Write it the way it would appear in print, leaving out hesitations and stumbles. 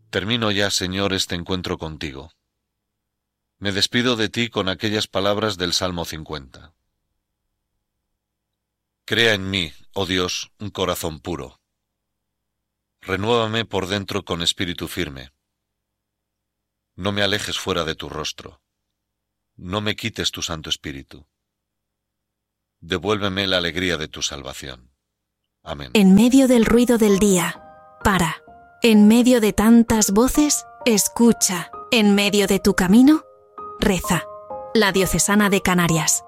Termino ya, Señor, este encuentro contigo. Me despido de ti con aquellas palabras del Salmo 50. Crea en mí, oh Dios, un corazón puro. Renuévame por dentro con espíritu firme. No me alejes fuera de tu rostro. No me quites tu Santo Espíritu. Devuélveme la alegría de tu salvación. Amén. En medio del ruido del día, para. En medio de tantas voces, escucha. En medio de tu camino, reza. La Diocesana de Canarias.